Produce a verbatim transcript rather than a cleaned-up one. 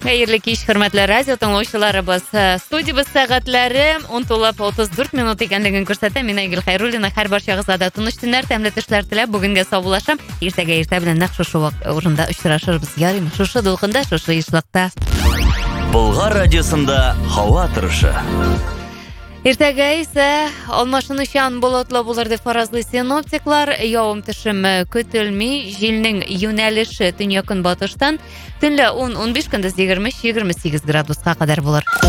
Хәерле кич, хөрмәтле радио тыңлаучыларыбыз. Студиябыз сәгатьләре он тулып утыз дүрт минут икәнлеген күрсәтә. Мин Айгөл Хәйруллина, һәр барчагызга да тыныч төннәр, тәмле төшләр теләп, бүгенгә саубуллашам. Иртәгә иртә белән нәкъ шушы урында очрашырбыз. Ярыймы? Шушы дулкында, шушы ишлыкта. Болгар радиосында һава торышы. Иртәгә исә алмашынучан болытлы булыр дип фаразлый синоптиклар. Явым-төшем көтелми, җилнең юнәлеше төньяк-көнбатыштан төнлә он-он биш, көндез егерме өч егерме сигез градуска кадәр булыр.